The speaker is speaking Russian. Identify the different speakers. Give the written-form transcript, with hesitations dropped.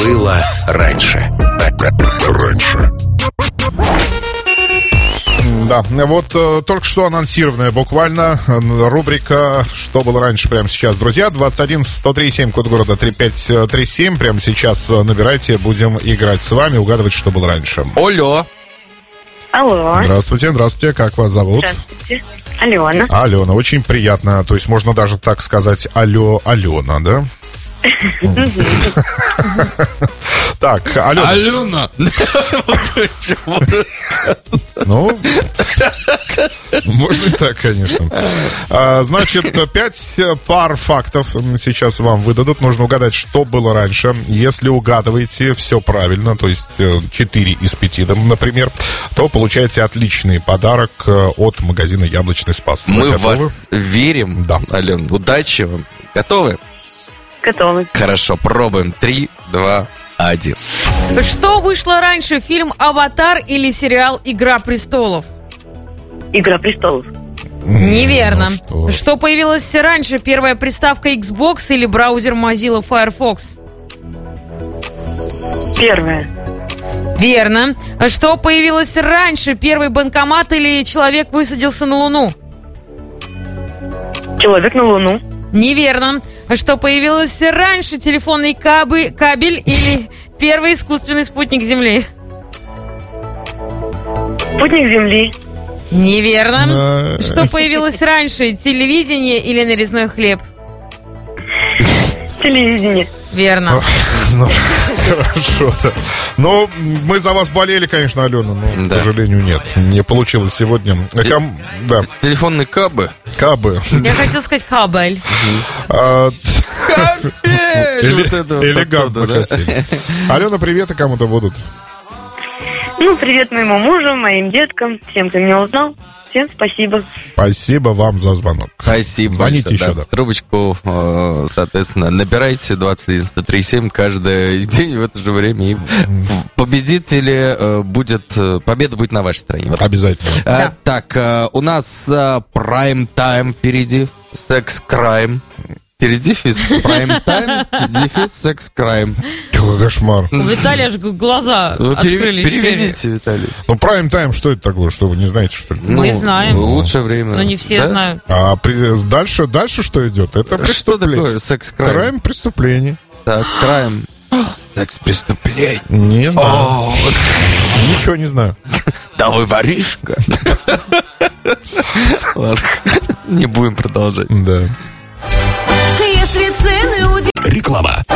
Speaker 1: было раньше.
Speaker 2: Да, вот только что анонсированная буквально рубрика «Что было раньше» прямо сейчас, друзья. 21-103-7, код города 3537. Прямо сейчас набирайте, будем играть с вами, угадывать, что было раньше.
Speaker 3: Алло.
Speaker 4: Алло.
Speaker 2: Здравствуйте, как вас зовут?
Speaker 4: Здравствуйте. Алена.
Speaker 2: Алена, очень приятно. То есть можно даже так сказать алло, Алена, да? Так, Алена.
Speaker 3: Алена.
Speaker 2: Ну, можно и так, конечно. Значит, 5 пар фактов сейчас вам выдадут. Нужно угадать, что было раньше. Если угадываете все правильно, то есть 4 из 5, например, то получаете отличный подарок от магазина «Яблочный спас».
Speaker 3: Мы в вас верим,
Speaker 2: да.
Speaker 3: Ален. Удачи вам. Готовы?
Speaker 4: Готовы.
Speaker 3: Хорошо, пробуем. 3, 2, 1.
Speaker 5: Что вышло раньше, фильм «Аватар» или сериал «Игра престолов»?
Speaker 4: Игра престолов.
Speaker 5: Неверно.
Speaker 2: Ну
Speaker 5: что появилось раньше, первая приставка Xbox или браузер Mozilla Firefox?
Speaker 4: Первая.
Speaker 5: Верно. Что появилось раньше, первый банкомат или человек высадился на Луну?
Speaker 4: Человек на Луну.
Speaker 5: Неверно. Что появилось раньше, телефонный кабель или первый искусственный спутник Земли?
Speaker 4: Спутник Земли.
Speaker 5: Неверно. Что появилось раньше, телевидение или нарезной хлеб?
Speaker 4: Телевидение.
Speaker 5: Верно.
Speaker 2: Ну, хорошо, да. Но мы за вас болели, конечно, Алена, но,
Speaker 3: Да.
Speaker 2: к сожалению, нет. Не получилось сегодня. Да,
Speaker 3: Телефонный кабы.
Speaker 2: кабы.
Speaker 5: Я хотел сказать кабель.
Speaker 2: Элегантно хотели. Алена, привет, и кому-то будут.
Speaker 4: Ну, привет моему мужу, моим деткам, всем, кто меня узнал. Всем спасибо.
Speaker 2: Спасибо вам за звонок.
Speaker 3: Спасибо.
Speaker 2: Звоните
Speaker 3: большое,
Speaker 2: еще, да.
Speaker 3: Трубочку, соответственно, набирайте 21-103-7 каждый день в это же время. И победители победа будет на вашей стороне. Вот.
Speaker 2: Обязательно.
Speaker 3: Так, у нас прайм-тайм впереди. Секс-крайм. Впереди прайм-тайм, дефис, секс-крайм.
Speaker 2: Какой кошмар.
Speaker 5: У Виталия аж глаза открылись.
Speaker 3: Переведите, Виталий.
Speaker 2: Ну, прайм-тайм, что это такое? Что вы не знаете, что ли?
Speaker 5: Мы знаем.
Speaker 3: Лучшее время.
Speaker 5: Но не все
Speaker 3: Да?
Speaker 5: знают.
Speaker 2: А дальше что идет? Это
Speaker 3: Что
Speaker 2: преступление.
Speaker 3: такое секс-крайм?
Speaker 2: Крайм преступление.
Speaker 3: Так, крайм. Секс-преступление.
Speaker 2: Не знаю.
Speaker 3: О,
Speaker 2: Ничего не знаю.
Speaker 3: да вы воришка. Ладно, не будем продолжать.
Speaker 2: Да.
Speaker 1: Реклама.